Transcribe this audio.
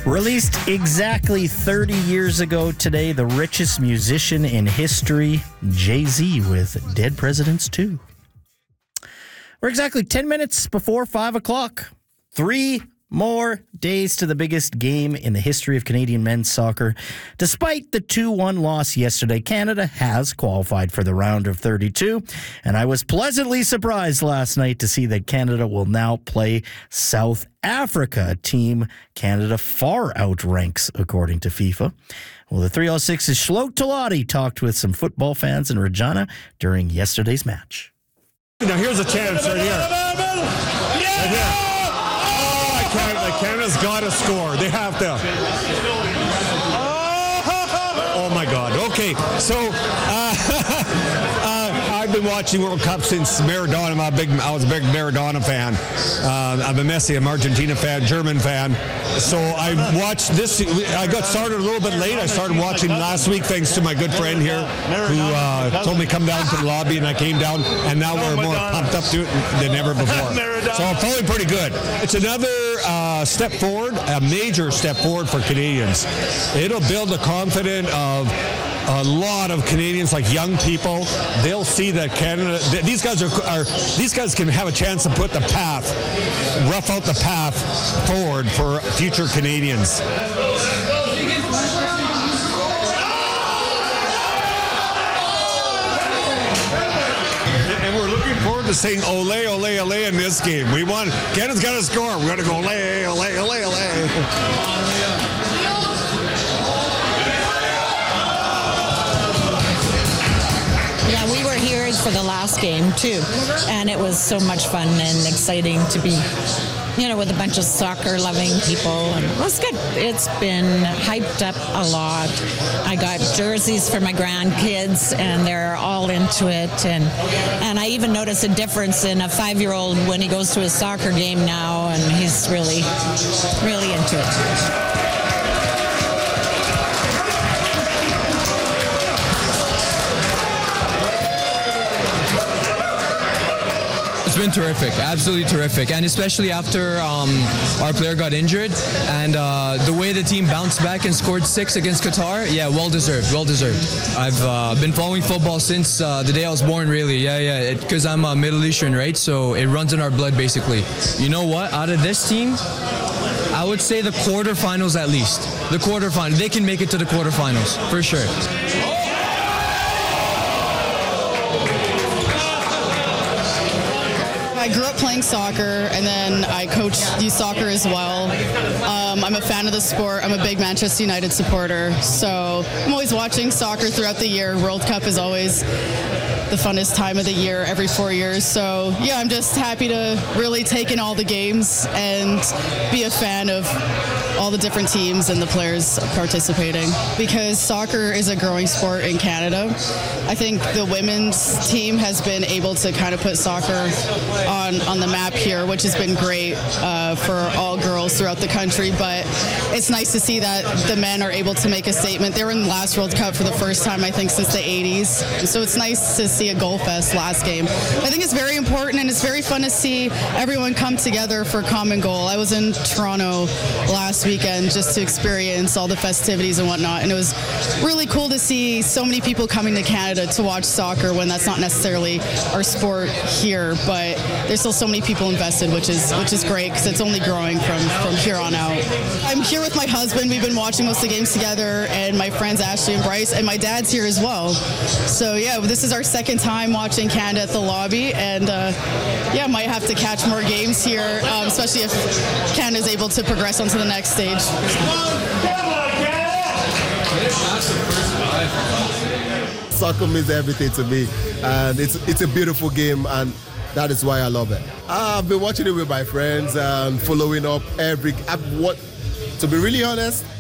Released exactly 30 years ago today, the richest musician in history, Jay-Z, with Dead Presidents 2. We're exactly 10 minutes before 5 o'clock. 3 more days to the biggest game in the history of Canadian men's soccer. Despite the 2-1 loss yesterday, Canada has qualified for the round of 32, and I was pleasantly surprised last night to see that Canada will now play South Africa, a team Canada far outranks according to FIFA. Well, the 306's Shlote Talati talked with some football fans in Regina during yesterday's match. Now here's a chance right here. Right here. Canada's got to score. They have to. Oh my God. Okay, so I've been watching World Cup since Maradona. I was a big Maradona fan. I'm a Messi, I'm Argentina fan, German fan. So I watched this. I got started a little bit late. I started watching last week thanks to my good friend here who told me to come down to the lobby, and I came down, and now we're more pumped up to it than ever before. So I'm feeling pretty good. It's another step forward, a major step forward for Canadians. It'll build the confidence of a lot of Canadians, like young people. They'll see that Canada, these guys can have a chance to put the path, rough out the path forward for future Canadians. And we're looking forward to saying ole, ole, ole in this game. Canada's got to score. We're going to go ole, ole, ole, ole. For the last game too, and it was so much fun and exciting to be, with a bunch of soccer loving people, and it was good. It's been hyped up a lot. I got jerseys for my grandkids and they're all into it, and I even noticed a difference in a 5-year-old when he goes to a soccer game now, and he's really into it. It's been terrific, absolutely terrific, and especially after our player got injured, and the way the team bounced back and scored 6 against Qatar, well deserved. I've been following football since the day I was born, really, because I'm Middle Eastern, right, so it runs in our blood, basically. You know what, out of this team, I would say the quarterfinals at least. The quarterfinals, they can make it to the quarterfinals, for sure. I grew up playing soccer, and then I coach youth soccer as well. I'm a fan of the sport. I'm a big Manchester United supporter, so I'm always watching soccer throughout the year. World Cup is always the funnest time of the year every 4 years. So I'm just happy to really take in all the games and be a fan of all the different teams and the players participating, because soccer is a growing sport in Canada. I think the women's team has been able to kind of put soccer on the map here, which has been great for all girls throughout the country, but it's nice to see that the men are able to make a statement. They were in the last World Cup for the first time, I think, since the 80s, so it's nice to see a goal fest last game. I think it's very important, and it's very fun to see everyone come together for a common goal. I was in Toronto last weekend just to experience all the festivities and whatnot, and it was really cool to see so many people coming to Canada to watch soccer when that's not necessarily our sport here, but there's still so many people invested, which is great, because it's only growing from here on out. I'm here with my husband. We've been watching most of the games together, and my friends Ashley and Bryce, and my dad's here as well. So this is our second time watching Canada at the lobby, and might have to catch more games here, especially if Canada's able to progress onto the next stage. Soccer means everything to me, and it's a beautiful game, and that is why I love it. I've been watching it with my friends and following up to be really honest,